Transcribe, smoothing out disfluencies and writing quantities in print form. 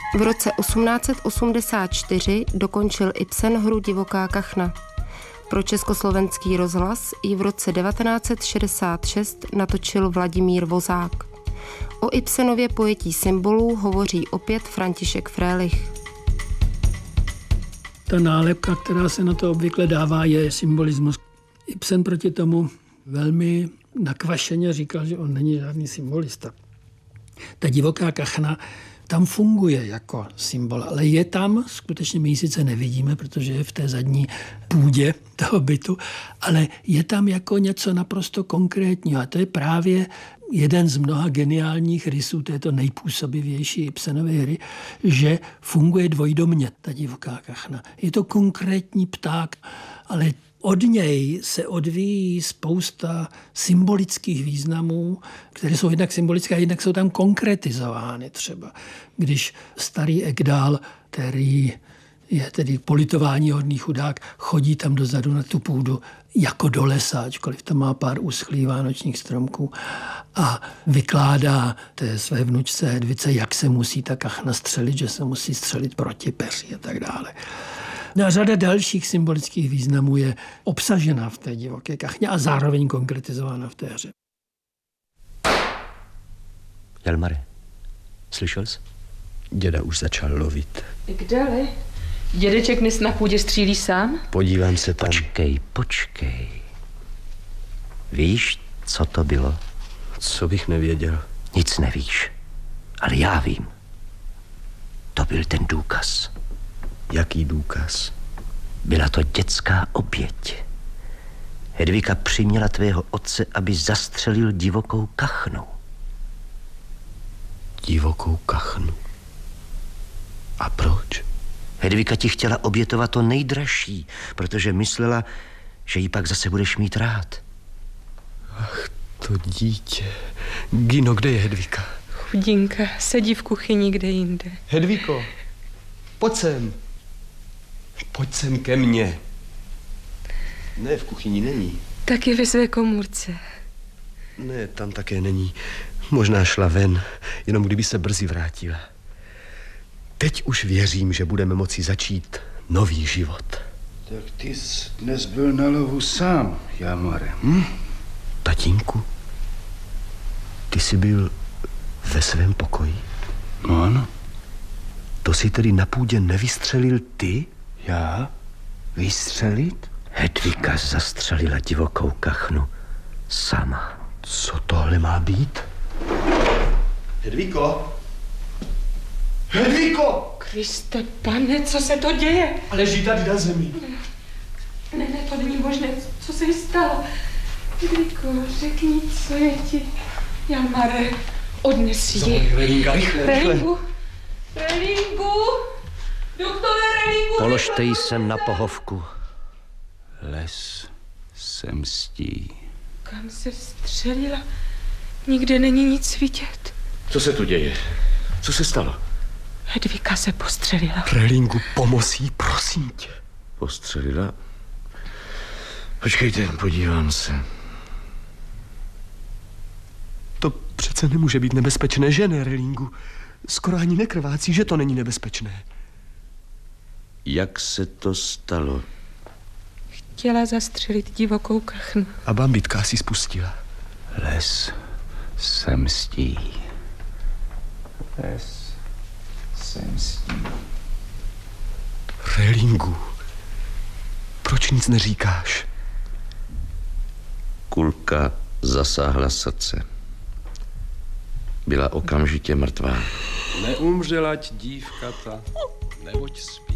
V roce 1884 dokončil Ibsen hru Divoká kachna. Pro Československý rozhlas ji v roce 1966 natočil Vladimír Vozák. O Ibsenově pojetí symbolů hovoří opět František Frélich. Ta nálepka, která se na to obvykle dává, je symbolismus. Ibsen proti tomu velmi nakvašeně říkal, že on není žádný symbolista. Ta Divoká kachna tam funguje jako symbol, ale je tam, skutečně my ji sice nevidíme, protože je v té zadní půdě toho bytu, ale je tam jako něco naprosto konkrétního. A to je právě jeden z mnoha geniálních rysů této nejpůsobivější Ibsenovy hry, že funguje dvojdomně ta Divoká kachna. Je to konkrétní pták, ale od něj se odvíjí spousta symbolických významů, které jsou jednak symbolické a jednak jsou tam konkretizovány třeba. Když starý Ekdál, který je tedy politováníhodný chudák, chodí tam dozadu na tu půdu jako do lesa, ačkoliv tam má pár uschlých vánočních stromků a vykládá té své vnučce Hedvice, jak se musí ta kachna střelit, že se musí střelit proti peři a tak dále. No a řada dalších symbolických významů je obsažena v té Divoké kachně a zároveň konkretizována v té hře. Jalmare, slyšel jsi? Děda už začal lovit. Kde, ale? Dědeček dnes na půdě střílí sám? Podívám se tam. Počkej. Víš, co to bylo? Co bych nevěděl? Nic nevíš, ale já vím. To byl ten důkaz. Jaký důkaz? Byla to dětská oběť. Hedvika přiměla tvého otce, aby zastřelil divokou kachnu. Divokou kachnu? A proč? Hedvika ti chtěla obětovat to nejdražší, protože myslela, že jí pak zase budeš mít rád. Ach, to dítě. Gino, kde je Hedvika? Chudinka, sedí v kuchyni kde jinde. Hedviko, pojď sem. Pojď sem ke mně. Ne, v kuchyni není. Tak je ve své komůrce. Ne, tam také není. Možná šla ven, jenom kdyby se brzy vrátila. Teď už věřím, že budeme moci začít nový život. Tak ty jsi dnes byl na lovu sám, Jalmare, Tatínku, ty jsi byl ve svém pokoji? No ano. To jsi tedy na půdě nevystřelil ty? Já? Vystřelit? Hedvika zastřelila divokou kachnu sama. Co tohle má být? Hedviko! Hedviko! Kriste, pane, co se to děje? Ale leží tady na zemi. Ne, to není možné. Co se jí stalo? Hedviko, řekni, co je ti. Jalmare, odnes ji. Zavolej Relínka, rychle. Relínku! Doktore Relínku! Položte ji sem na pohovku. Les se mstí. Kam se střelila? Nikde není nic vidět. Co se tu děje? Co se stalo? Hedvika se postřelila. Relínku, pomoz jí, prosím tě. Postřelila? Počkejte, podívám se. To přece nemůže být nebezpečné, že ne, Relínku? Skoro ani nekrvácí, že to není nebezpečné. Jak se to stalo? Chtěla zastřelit divokou kachnu. A bambitka si spustila. Les se mstí. Les se mstí. Relínku, proč nic neříkáš? Kulka zasáhla srdce. Byla okamžitě mrtvá. Neumřela dívka ta, neboť spí.